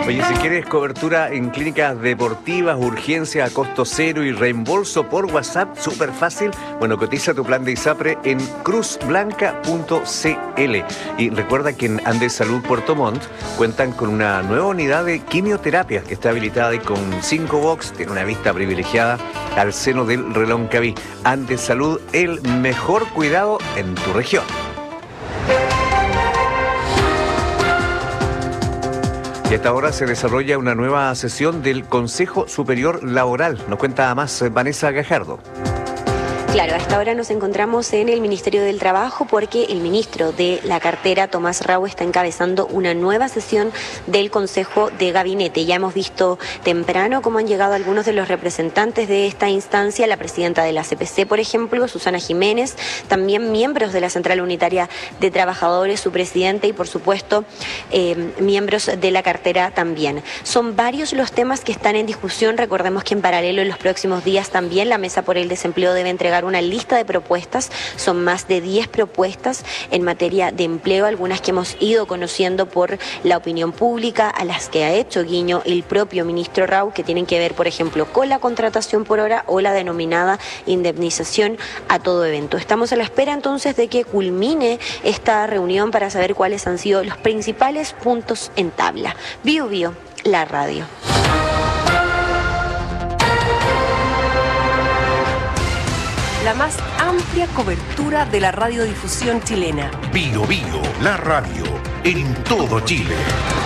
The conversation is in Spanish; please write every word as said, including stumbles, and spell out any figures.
Oye, si quieres cobertura en clínicas deportivas, urgencia a costo cero y reembolso por WhatsApp, súper fácil, bueno, cotiza tu plan de ISAPRE en cruz blanca punto c l. Y recuerda que en Andes Salud Puerto Montt cuentan con una nueva unidad de quimioterapia que está habilitada y con cinco box, tiene una vista privilegiada al seno del Reloncaví. Andes Salud, el mejor cuidado en tu región. Y a esta hora se desarrolla una nueva sesión del Consejo Superior Laboral. Nos cuenta más Vanessa Gajardo. Claro, a esta hora nos encontramos en el Ministerio del Trabajo porque el ministro de la cartera, Tomás Rau, está encabezando una nueva sesión del Consejo de Gabinete. Ya hemos visto temprano cómo han llegado algunos de los representantes de esta instancia, la presidenta de la C P C, por ejemplo, Susana Jiménez, también miembros de la Central Unitaria de Trabajadores, su presidente y, por supuesto, eh, miembros de la cartera también. Son varios los temas que están en discusión. Recordemos que en paralelo en los próximos días también la Mesa por el Desempleo debe entregar una lista de propuestas. Son más de diez propuestas en materia de empleo, algunas que hemos ido conociendo por la opinión pública, a las que ha hecho guiño el propio ministro Rau, que tienen que ver, por ejemplo, con la contratación por hora o la denominada indemnización a todo evento. Estamos a la espera entonces de que culmine esta reunión para saber cuáles han sido los principales puntos en tabla. Bio Bio, la radio. La más amplia cobertura de la radiodifusión chilena. Bio Bio, la radio, en todo Chile.